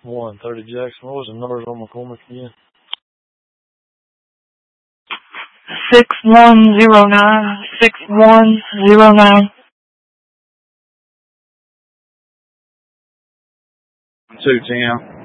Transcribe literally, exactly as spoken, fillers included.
one thirty Jackson. What was the numbers on McCormick again? Six one zero nine six one zero nine. Two ten.